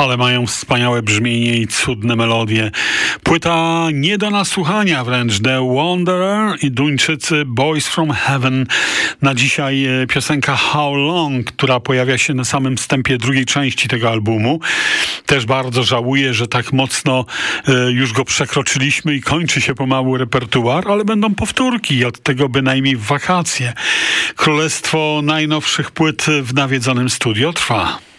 Ale mają wspaniałe brzmienie i cudne melodie. Płyta nie do nasłuchania wręcz. The Wanderer i Duńczycy Boys from Heaven. Na dzisiaj piosenka How Long, która pojawia się na samym wstępie drugiej części tego albumu. Też bardzo żałuję, że tak mocno już go przekroczyliśmy i kończy się pomału repertuar, ale będą powtórki, od tego bynajmniej w wakacje. Królestwo najnowszych płyt w nawiedzonym studio trwa.